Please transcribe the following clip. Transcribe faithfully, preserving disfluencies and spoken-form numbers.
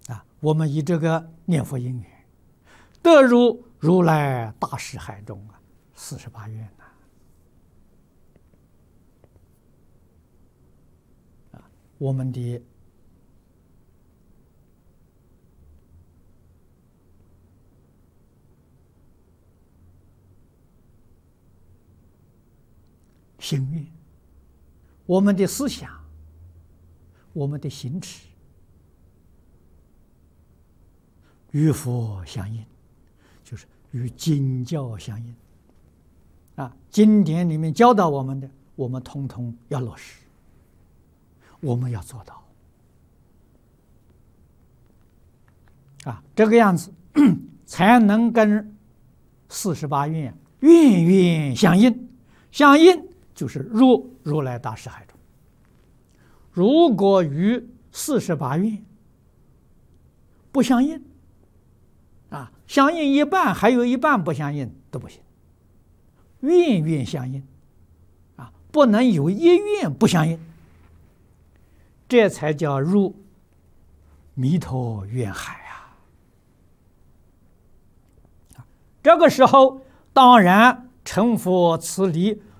啊，我们以这个念佛因缘，得入如来大士海中啊，四十八愿呐。啊，我们的心愿，我们的思想，我们的行持，与佛相应，就是与经教相应。啊，经典里面教导我们的，我们统统要落实，我们要做到。啊，这个样子才能跟四十八愿愿愿相应，相应就是入如来大士海中。如果与四十八愿不相应，啊，相应一半，还有一半不相应都不行。愿愿相应，啊，不能有一愿不相应，这才叫入弥陀愿海啊！这个时候当然成佛慈力